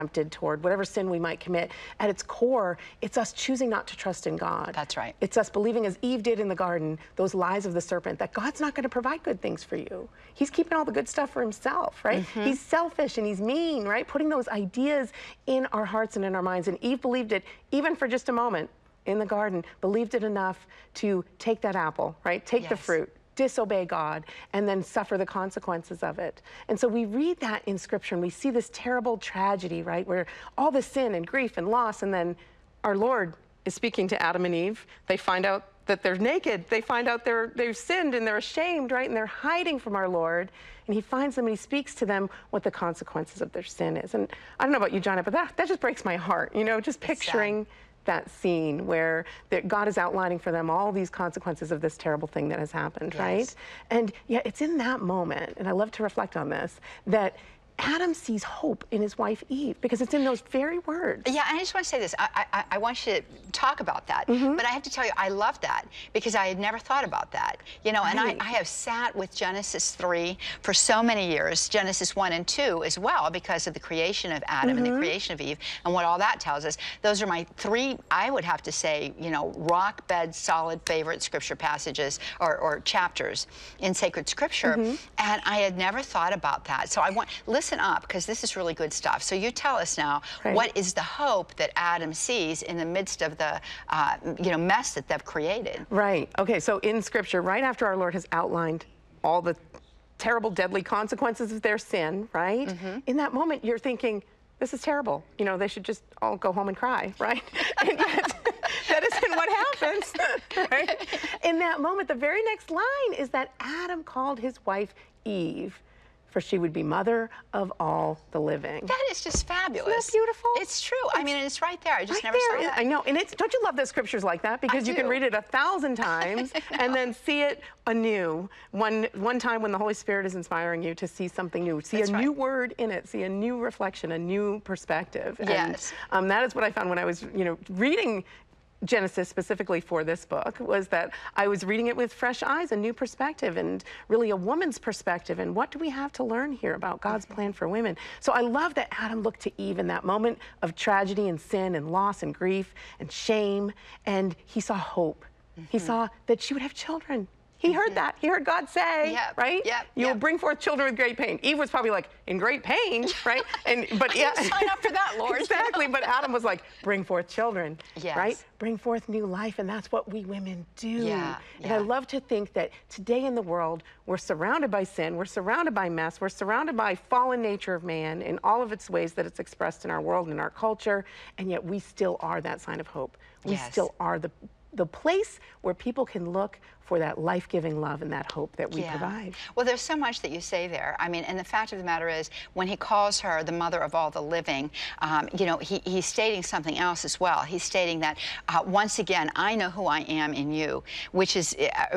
tempted toward, whatever sin we might commit, at its core, it's us choosing not to trust in God. That's right. It's us believing, as Eve did in the garden, those lies of the serpent, that God's not going to provide good things for you. He's keeping all the good stuff for himself, right? He's selfish and he's mean, right? Putting those ideas in our hearts and in our minds. And Eve believed it, even for just a moment in the garden, believed it enough to take that apple, right? Take the fruit, disobey God, and then suffer the consequences of it. And so we read that in Scripture, and we see this terrible tragedy, right, where all the sin and grief and loss, and then our Lord is speaking to Adam and Eve. They find out that they're naked. They find out they've sinned, and they're ashamed, right, and they're hiding from our Lord. And he finds them, and he speaks to them what the consequences of their sin is. And I don't know about you, Johnny, but that just breaks my heart, you know, just picturing that scene where God is outlining for them all these consequences of this terrible thing that has happened, right? And yeah, it's in that moment, and I love to reflect on this, that Adam sees hope in his wife Eve, because it's in those very words. Yeah, and I just want to say this. I want you to talk about that, but I have to tell you, I love that, because I had never thought about that. You know, and I have sat with Genesis 3 for so many years, Genesis 1 and 2 as well, because of the creation of Adam and the creation of Eve, and what all that tells us. Those are my three, I would have to say, you know, rock bed solid favorite scripture passages or chapters in sacred scripture, and I had never thought about that. So I want, listen up, because this is really good stuff. So you tell us now, what is the hope that Adam sees in the midst of the you know, mess that they've created? Right. Okay, so in Scripture, right after our Lord has outlined all the terrible, deadly consequences of their sin, right? In that moment, you're thinking, this is terrible. You know, they should just all go home and cry, right? And yet, that isn't what happens, right? In that moment, the very next line is that Adam called his wife Eve, for she would be mother of all the living. That is just fabulous. Isn't that beautiful? It's true. I mean, it's right there. I just never saw that. I know, and it's, don't you love that scriptures like that? Because you can read it 1,000 times and then see it anew. One time when the Holy Spirit is inspiring you to see something new, see a new word in it, see a new reflection, a new perspective. Yes. And that is what I found when I was, you know, reading Genesis specifically for this book, was that I was reading it with fresh eyes, a new perspective, and really a woman's perspective, and what do we have to learn here about God's plan for women. So I love that Adam looked to Eve in that moment of tragedy and sin and loss and grief and shame, and he saw hope. He saw that she would have children. He heard that. He heard God say, right? You will bring forth children with great pain. Eve was probably like, in great pain, right? But yeah, sign up for that, Lord. Exactly. But Adam was like, bring forth children, right? Bring forth new life, and that's what we women do. And I love to think that today in the world, we're surrounded by sin, we're surrounded by mess, we're surrounded by fallen nature of man in all of its ways that it's expressed in our world and in our culture, and yet we still are that sign of hope. We still are the place where people can look for that life-giving love and that hope that we provide. Well, there's so much that you say there. I mean, and the fact of the matter is, when he calls her the mother of all the living, you know, he's stating something else as well. He's stating that, once again, I know who I am in you, which is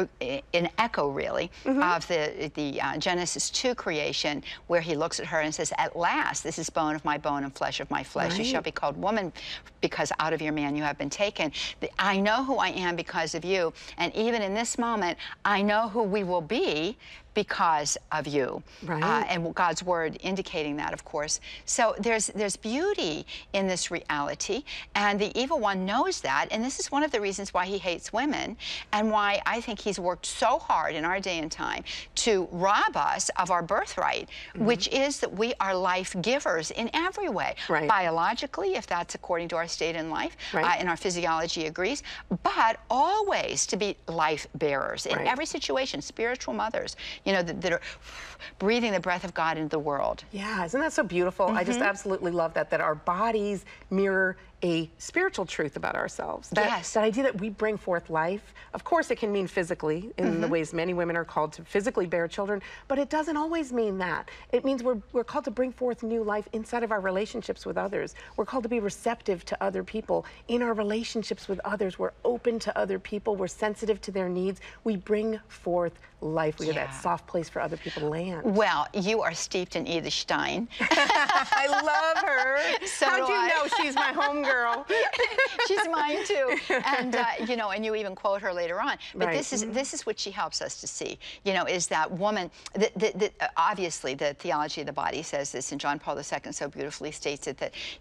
an echo, really, of the Genesis 2 creation, where he looks at her and says, at last, this is bone of my bone and flesh of my flesh. You shall be called woman, because out of your man you have been taken. I know who I am because of you, and even in this moment, I know who we will be because of you. And God's word indicating that, of course. So there's beauty in this reality, and the evil one knows that, and this is one of the reasons why he hates women, and why I think he's worked so hard in our day and time to rob us of our birthright, which is that we are life givers in every way. Biologically, if that's according to our state in life, and our physiology agrees, but always to be life bearers in every situation, spiritual mothers, you know, that are breathing the breath of God into the world. Yeah, isn't that so beautiful? I just absolutely love that our bodies mirror a spiritual truth about ourselves. That idea that we bring forth life. Of course, it can mean physically, in the ways many women are called to physically bear children, but it doesn't always mean that. It means we're called to bring forth new life inside of our relationships with others. We're called to be receptive to other people. In our relationships with others, we're open to other people. We're sensitive to their needs. We bring forth life. We are that soft place for other people to land. Well, you are steeped in Edith Stein. I love her. So how'd you know she's my homegirl? She's mine too. And you know, and you even quote her later on. But this is what she helps us to see. You know, is that woman? Obviously, the theology of the body says this, and John Paul II so beautifully states it, that